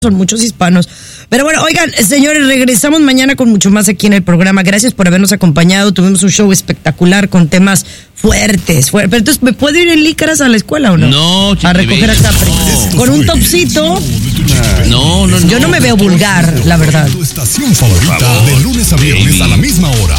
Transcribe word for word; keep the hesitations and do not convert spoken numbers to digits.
son muchos hispanos. Pero bueno, oigan, señores, regresamos mañana con mucho más aquí en el programa. Gracias por habernos acompañado. Tuvimos un show espectacular con temas fuertes. fuertes. Pero entonces, ¿me puedo ir en lícaras a la escuela o no? No, a recoger a Capri. No. Con un topsito. No, no, no. Yo no me veo vulgar, la verdad. Tu estación favorita de lunes a viernes a la misma hora.